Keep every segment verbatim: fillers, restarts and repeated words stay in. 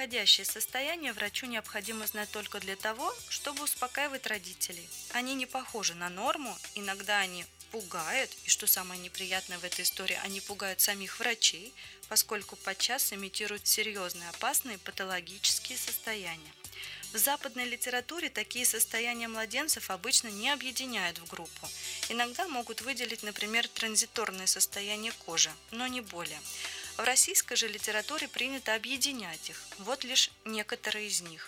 проходящие состояния врачу необходимо знать только для того, чтобы успокаивать родителей. Они не похожи на норму, иногда они пугают, и что самое неприятное в этой истории, они пугают самих врачей, поскольку подчас имитируют серьезные опасные патологические состояния. В западной литературе такие состояния младенцев обычно не объединяют в группу. Иногда могут выделить, например, транзиторное состояние кожи, но не более. В российской же литературе принято объединять их, вот лишь некоторые из них.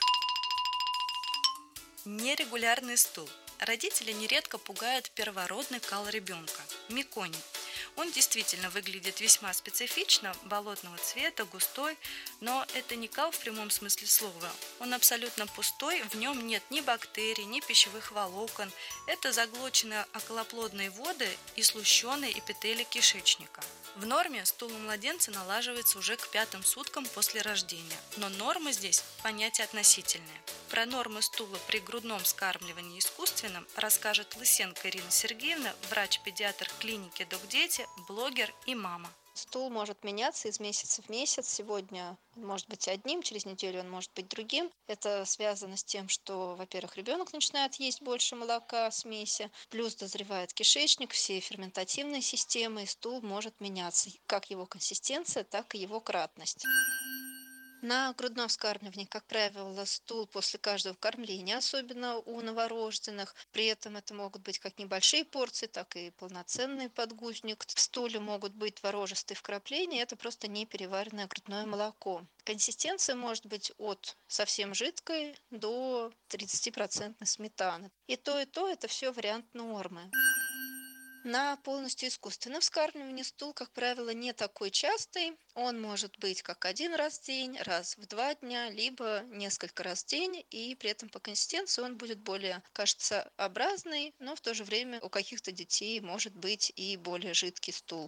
Нерегулярный стул. Родители нередко пугают первородный кал ребенка – меконий. Он действительно выглядит весьма специфично, болотного цвета, густой, но это не кал в прямом смысле слова. Он абсолютно пустой, в нем нет ни бактерий, ни пищевых волокон. Это заглоченные околоплодные воды и слущенные эпители кишечника. В норме стул у младенца налаживается уже к пятым суткам после рождения, но норма здесь понятие относительное. Про нормы стула при грудном вскармливании искусственном расскажет Лысенко Ирина Сергеевна, врач-педиатр клиники «Док-Дети», блогер и мама. Стул может меняться из месяца в месяц. Сегодня он может быть одним, через неделю он может быть другим. Это связано с тем, что, во-первых, ребенок начинает есть больше молока, смеси, плюс дозревает кишечник, все ферментативные системы, и стул может меняться, как его консистенция, так и его кратность. На грудном вскармливании, как правило, стул после каждого кормления, особенно у новорожденных. При этом это могут быть как небольшие порции, так и полноценный подгузник. В стуле могут быть творожистые вкрапления, это просто непереваренное грудное молоко. Консистенция может быть от совсем жидкой до тридцати процентов сметаны. И то, и то это все вариант нормы. На полностью искусственном вскармливании стул, как правило, не такой частый. Он может быть как один раз в день, раз в два дня, либо несколько раз в день, и при этом по консистенции он будет более кашицеобразный, но в то же время у каких-то детей может быть и более жидкий стул.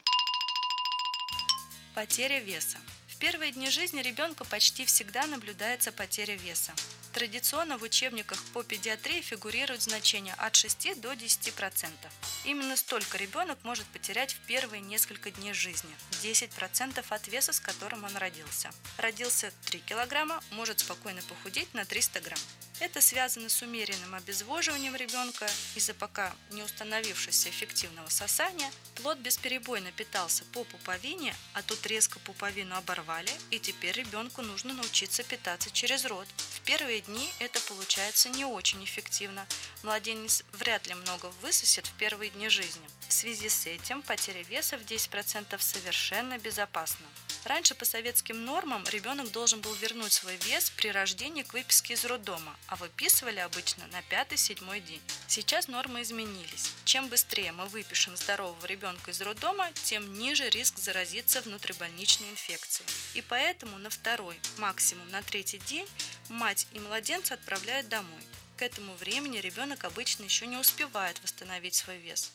Потеря веса. В первые дни жизни ребенка почти всегда наблюдается потеря веса. Традиционно в учебниках по педиатрии фигурируют значения от шести до десяти процентов. Именно столько ребенок может потерять в первые несколько дней жизни – десять процентов от веса, с которым он родился. Родился три килограмма, может спокойно похудеть на триста грамм. Это связано с умеренным обезвоживанием ребенка из-за пока не установившегося эффективного сосания. Плод бесперебойно питался по пуповине, а тут резко пуповину оборвали, и теперь ребенку нужно научиться питаться через рот. В первые дни это получается не очень эффективно. Младенец вряд ли много высосет в первые дни жизни. В связи с этим потеря веса в десять процентов совершенно безопасна. Раньше по советским нормам ребенок должен был вернуть свой вес при рождении к выписке из роддома, а выписывали обычно на пятый-седьмой день. Сейчас нормы изменились. Чем быстрее мы выпишем здорового ребенка из роддома, тем ниже риск заразиться внутрибольничной инфекцией. И поэтому на второй, максимум на третий день мать и младенца отправляют домой. К этому времени ребенок обычно еще не успевает восстановить свой вес.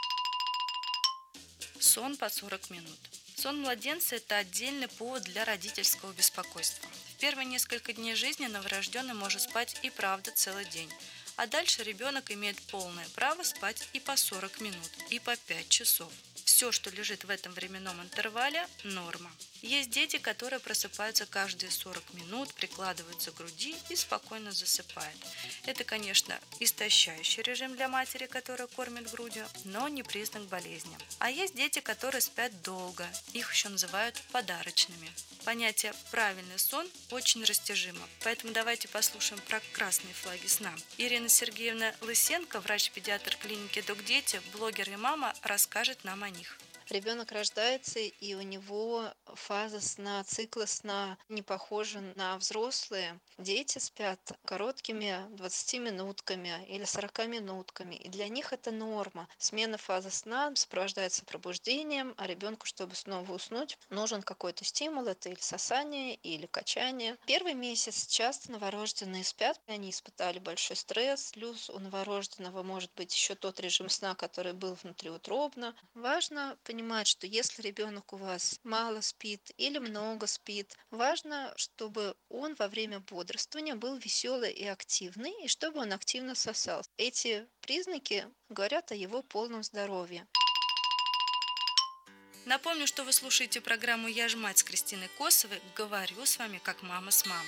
Сон по сорок минут. Сон младенца – это отдельный повод для родительского беспокойства. В первые несколько дней жизни новорожденный может спать и правда целый день, а дальше ребенок имеет полное право спать и по сорок минут, и по пять часов. Все, что лежит в этом временном интервале – норма. Есть дети, которые просыпаются каждые сорок минут, прикладываются к груди и спокойно засыпают. Это, конечно, истощающий режим для матери, которая кормит грудью, но не признак болезни. А есть дети, которые спят долго, их еще называют подарочными. Понятие «правильный сон» очень растяжимо, поэтому давайте послушаем про красные флаги сна. Ирина Сергеевна Лысенко, врач-педиатр клиники «Док-Дети», блогер и мама, расскажет нам о них. Ребенок рождается, и у него фаза сна, циклы сна не похожи на взрослые. Дети спят короткими двадцатью минутками или сорока минутками, и для них это норма. Смена фазы сна сопровождается пробуждением, а ребенку, чтобы снова уснуть, нужен какой-то стимул, это или сосание, или качание. Первый месяц часто новорожденные спят, они испытали большой стресс, плюс у новорожденного может быть еще тот режим сна, который был внутриутробно. Важно понимать, понимать, что если ребенок у вас мало спит или много спит, важно, чтобы он во время бодрствования был веселый и активный, и чтобы он активно сосал. Эти признаки говорят о его полном здоровье. Напомню, что вы слушаете программу «Я ж мать» с Кристиной Косовой. Говорю с вами как мама с мамой.